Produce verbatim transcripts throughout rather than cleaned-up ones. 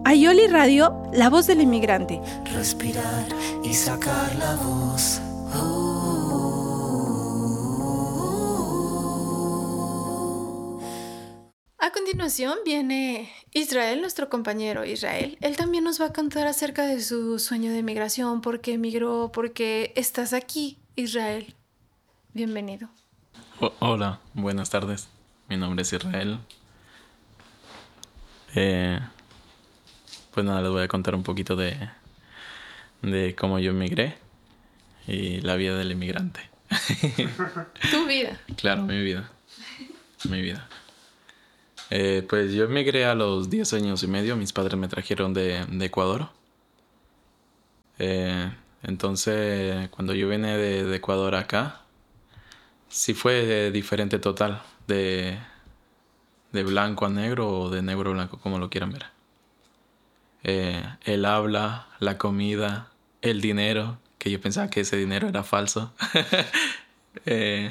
Aioli Radio, la voz del inmigrante. Respirar y sacar la voz. A continuación viene Israel, nuestro compañero Israel. Él también nos va a contar acerca de su sueño de migración, por qué emigró, por qué estás aquí, Israel. Bienvenido. O- hola, buenas tardes. Mi nombre es Israel. Eh, pues nada, les voy a contar un poquito de, de cómo yo emigré y la vida del inmigrante. Tu vida. Claro, mi vida. Mi vida. Eh, pues yo emigré a los diez años y medio. Mis padres me trajeron de, de Ecuador. Eh, entonces, cuando yo vine de, de Ecuador acá, sí fue diferente total. De, de blanco a negro o de negro a blanco, como lo quieran ver. Eh, el habla, la comida, el dinero, que yo pensaba que ese dinero era falso. eh,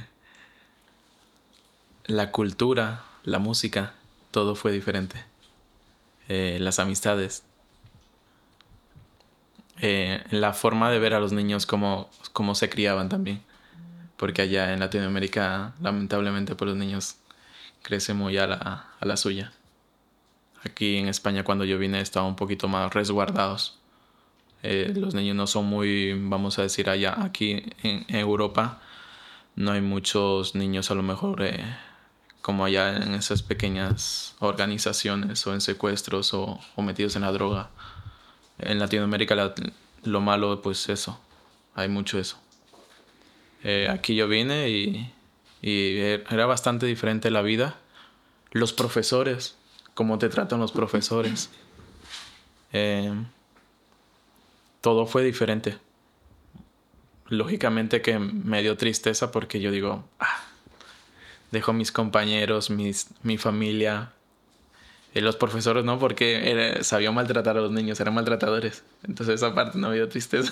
la cultura, la música, todo fue diferente. Eh, las amistades. Eh, la forma de ver a los niños, cómo, cómo se criaban también. Porque allá en Latinoamérica, lamentablemente, pues los niños crecen muy a la, a la suya. Aquí en España, cuando yo vine, estaban un poquito más resguardados. Eh, los niños no son muy, vamos a decir, allá. Aquí en, en Europa no hay muchos niños a lo mejor eh, como allá en esas pequeñas organizaciones o en secuestros o, o metidos en la droga. En Latinoamérica la, lo malo, pues eso, hay mucho eso. Eh, aquí yo vine y, y era bastante diferente la vida. Los profesores, cómo te tratan los profesores. Eh, todo fue diferente. Lógicamente que me dio tristeza porque yo digo, ah, dejo mis compañeros, mis, mi familia, y los profesores no, porque era, sabían maltratar a los niños, eran maltratadores. Entonces esa parte no me dio tristeza.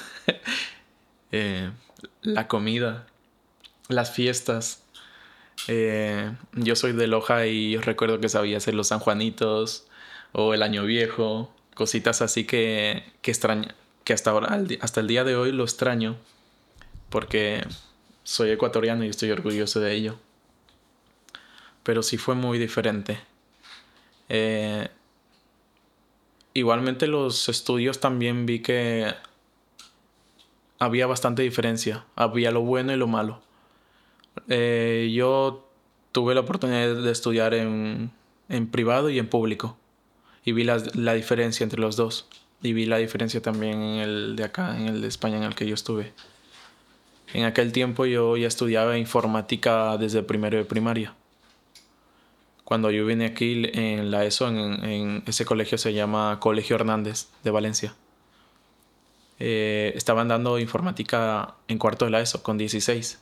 eh, la comida, las fiestas. Eh, yo soy de Loja y yo recuerdo que sabía hacer los San Juanitos o el Año Viejo, cositas así que, que extraño, que hasta ahora, hasta el día de hoy lo extraño porque soy ecuatoriano y estoy orgulloso de ello. Pero sí fue muy diferente. Eh, igualmente los estudios también vi que había bastante diferencia. Había lo bueno y lo malo. Eh, yo tuve la oportunidad de estudiar en, en privado y en público. Y vi la, la diferencia entre los dos. Y vi la diferencia también en el de acá, en el de España en el que yo estuve. En aquel tiempo yo ya estudiaba informática desde primero de primaria. Cuando yo vine aquí en la ESO, en, en ese colegio se llama Colegio Hernández de Valencia. Eh, estaban dando informática en cuarto de la ESO con dieciséis.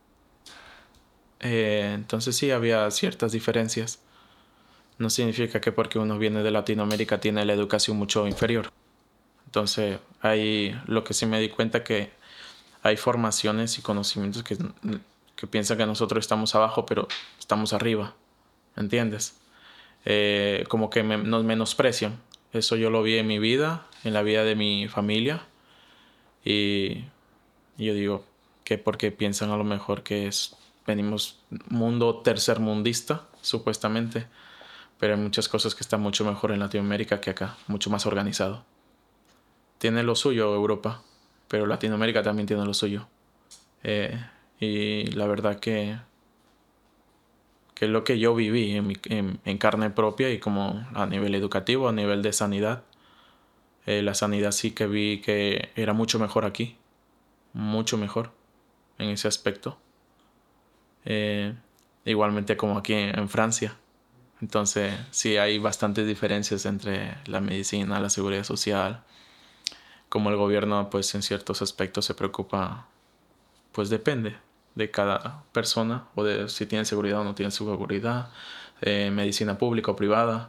Eh, entonces sí había ciertas diferencias. No significa que porque uno viene de Latinoamérica tiene la educación mucho inferior. Entonces hay lo que sí me di cuenta que hay formaciones y conocimientos que, que piensan que nosotros estamos abajo, pero estamos arriba. ¿Entiendes? Eh, como que me, nos menosprecian. Eso yo lo vi en mi vida, en la vida de mi familia. Y yo digo que porque piensan a lo mejor que es, venimos mundo tercermundista, supuestamente. Pero hay muchas cosas que están mucho mejor en Latinoamérica que acá, mucho más organizado. Tiene lo suyo Europa, pero Latinoamérica también tiene lo suyo. Eh, y la verdad que, que es lo que yo viví en, mi, en, en carne propia y como a nivel educativo, a nivel de sanidad. Eh, la sanidad sí que vi que era mucho mejor aquí, mucho mejor en ese aspecto. Eh, igualmente como aquí en, en Francia. Entonces sí hay bastantes diferencias entre la medicina, la seguridad social. Como el gobierno pues en ciertos aspectos se preocupa, pues depende de cada persona o de si tiene seguridad o no tiene seguridad, eh, medicina pública o privada.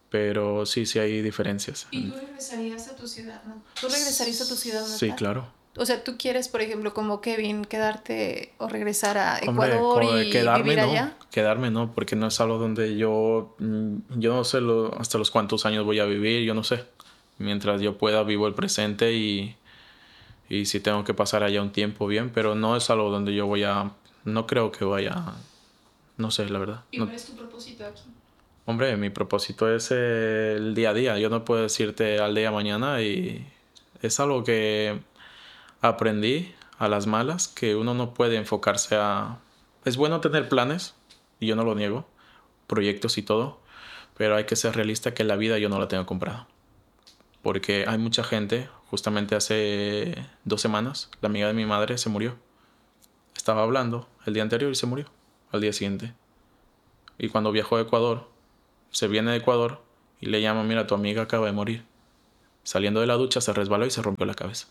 Pero sí, sí hay diferencias. ¿Y tú regresarías a tu ciudad, no? ¿Tú regresarías a tu ciudad natal? Sí, claro. O sea, ¿tú quieres, por ejemplo, como Kevin, quedarte o regresar a Hombre, Ecuador como de y quedarme vivir no, allá? quedarme no, porque no es algo donde yo, mm, yo no sé lo- hasta los cuántos años voy a vivir, yo no sé. Mientras yo pueda, vivo el presente y, y si tengo que pasar allá un tiempo, bien, pero no es algo donde yo voy a, no creo que vaya, no sé, la verdad. ¿Y No- cuál es tu propósito aquí? hombre, mi propósito es eh, el día a día, yo no puedo decirte al día de mañana y es algo que aprendí a las malas, que uno no puede enfocarse a... Es bueno tener planes, y yo no lo niego, proyectos y todo, pero hay que ser realista que la vida yo no la tengo comprada. Porque hay mucha gente, justamente hace dos semanas, la amiga de mi madre se murió. Estaba hablando el día anterior y se murió al día siguiente. Y cuando viajó a Ecuador, se viene de Ecuador y le llama, mira, tu amiga acaba de morir. Saliendo de la ducha se resbaló y se rompió la cabeza.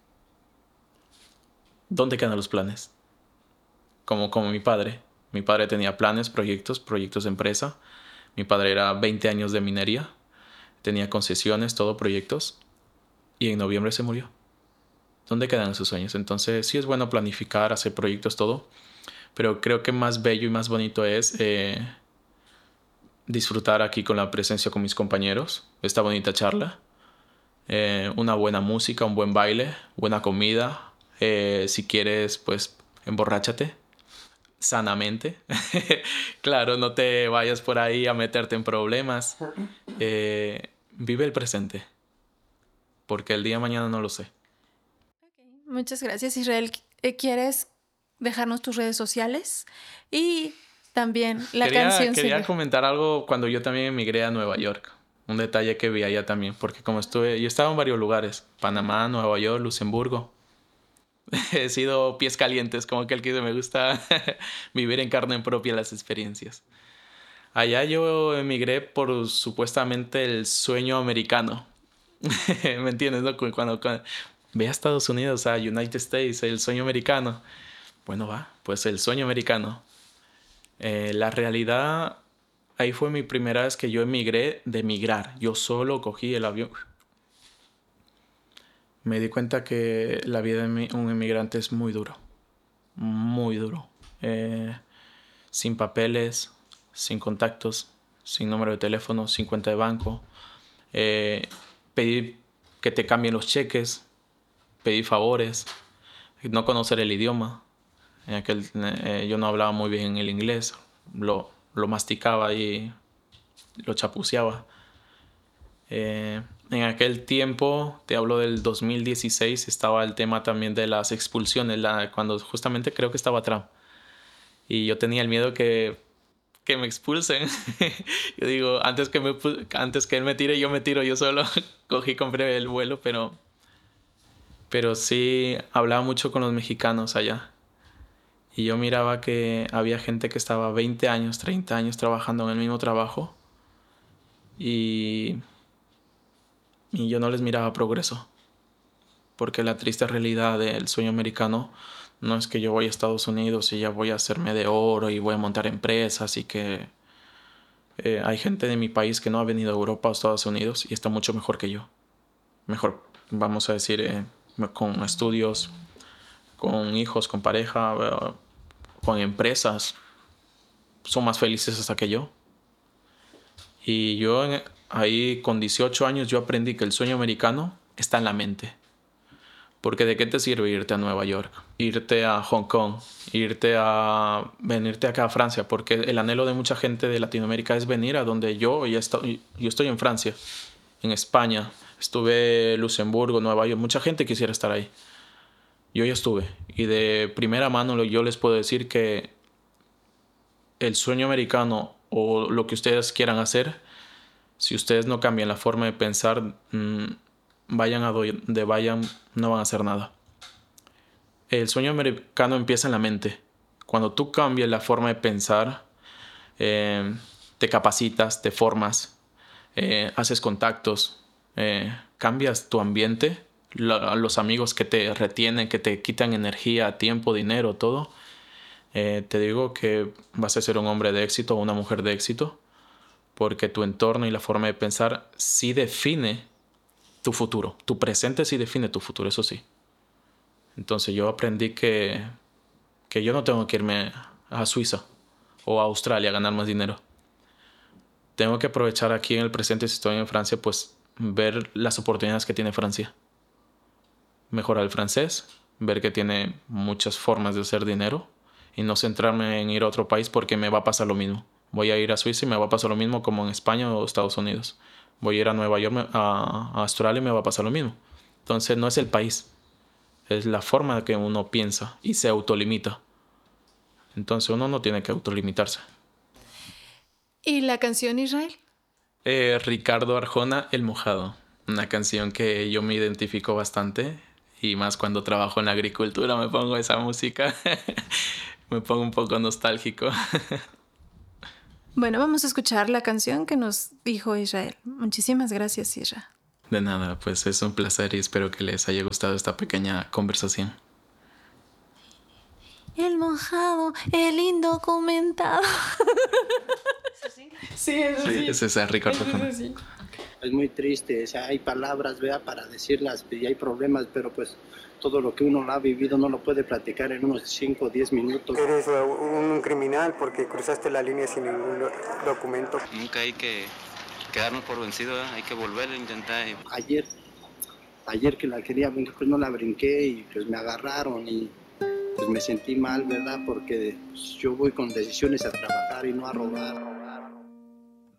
¿Dónde quedan los planes? Como, como mi padre. Mi padre tenía planes, proyectos, proyectos de empresa. Mi padre era veinte años de minería. Tenía concesiones, todo proyectos. Y en noviembre se murió. ¿Dónde quedan esos sueños? Entonces sí es bueno planificar, hacer proyectos, todo. Pero creo que más bello y más bonito es eh, disfrutar aquí con la presencia con mis compañeros. Esta bonita charla. Eh, una buena música, un buen baile, buena comida. Eh, si quieres, pues emborráchate sanamente. Claro, no te vayas por ahí a meterte en problemas. Eh, vive el presente, porque el día de mañana no lo sé. Muchas gracias, Israel. Eh, ¿Quieres dejarnos tus redes sociales? Y también la Quería, canción quería señor. comentar algo cuando yo también emigré a Nueva York. Un detalle que vi allá también, porque como estuve, yo estaba en varios lugares, Panamá, Nueva York, Luxemburgo. He sido pies calientes, como que el que me gusta vivir en carne propia las experiencias. Allá yo emigré por supuestamente el sueño americano. ¿Me entiendes? ¿No? Cu- Cuando, cuando ve a Estados Unidos, a United States, el sueño americano. Bueno, va, pues el sueño americano. Eh, la realidad, ahí fue mi primera vez que yo emigré de emigrar. Yo solo cogí el avión. Me di cuenta que la vida de mi- un emigrante es muy duro. Muy duro. Eh, sin papeles, sin contactos, sin número de teléfono, sin cuenta de banco. Eh, pedir que te cambien los cheques, pedir favores, no conocer el idioma. En aquel, eh, yo no hablaba muy bien el inglés, lo, lo masticaba y lo chapuceaba. Eh, en aquel tiempo, te hablo del dos mil dieciséis, estaba el tema también de las expulsiones, la, cuando justamente creo que estaba Trump. Y yo tenía el miedo que, que me expulsen. Yo digo, antes que, me, antes que él me tire, yo me tiro yo solo. Cogí, compré el vuelo, pero, pero sí hablaba mucho con los mexicanos allá. Y yo miraba que había gente que estaba veinte años, treinta años trabajando en el mismo trabajo. Y, y yo no les miraba progreso. Porque la triste realidad del sueño americano no es que yo voy a Estados Unidos y ya voy a hacerme de oro y voy a montar empresas y que eh, hay gente de mi país que no ha venido a Europa o Estados Unidos y está mucho mejor que yo. Mejor, vamos a decir, eh, con estudios, con hijos, con pareja, eh, con empresas. Son más felices hasta que yo. Y yo en- ahí con dieciocho años yo aprendí que el sueño americano está en la mente. Porque ¿de qué te sirve irte a Nueva York? Irte a Hong Kong, irte a venirte acá a Francia, porque el anhelo de mucha gente de Latinoamérica es venir a donde yo ya estoy, yo estoy en Francia, en España, estuve en Luxemburgo, Nueva York, mucha gente quisiera estar ahí. Yo ya estuve y de primera mano yo les puedo decir que el sueño americano o lo que ustedes quieran hacer, si ustedes no cambian la forma de pensar, mmm, vayan a donde vayan, no van a hacer nada. El sueño americano empieza en la mente. Cuando tú cambias la forma de pensar, eh, te capacitas, te formas, eh, haces contactos, eh, cambias tu ambiente, lo, los amigos que te retienen, que te quitan energía, tiempo, dinero, todo. Eh, te digo que vas a ser un hombre de éxito o una mujer de éxito porque tu entorno y la forma de pensar sí define tu futuro. Tu presente sí define tu futuro, eso sí. Entonces yo aprendí que, que yo no tengo que irme a Suiza o a Australia a ganar más dinero. Tengo que aprovechar aquí en el presente, si estoy en Francia, pues ver las oportunidades que tiene Francia. Mejorar el francés, ver que tiene muchas formas de hacer dinero y no centrarme en ir a otro país porque me va a pasar lo mismo. Voy a ir a Suiza y me va a pasar lo mismo como en España o Estados Unidos. Voy a ir a Nueva York, a, a Australia y me va a pasar lo mismo. Entonces no es el país, es la forma que uno piensa y se autolimita. Entonces uno no tiene que autolimitarse. ¿Y la canción, Israel? Eh, Ricardo Arjona, El Mojado. Una canción que yo me identifico bastante. Y más cuando trabajo en la agricultura me pongo esa música. Me pongo un poco nostálgico. Bueno, vamos a escuchar la canción que nos dijo Israel. Muchísimas gracias, Israel. De nada, pues es un placer y espero que les haya gustado esta pequeña conversación. El mojado, el indocumentado. Sí, es así. Sí, ese es Ricardo Arjona. Es, es muy triste, o sea, hay palabras, vea, para decirlas y hay problemas, pero pues todo lo que uno ha vivido no lo puede platicar en unos cinco o diez minutos. Eres un criminal porque cruzaste la línea sin ningún documento. Nunca hay que quedarnos por vencido, ¿eh? Hay que volver a intentar. Ayer, ayer que la quería brincar, pues no la brinqué y pues me agarraron y pues me sentí mal, ¿verdad? Porque pues, yo voy con decisiones a trabajar y no a robar.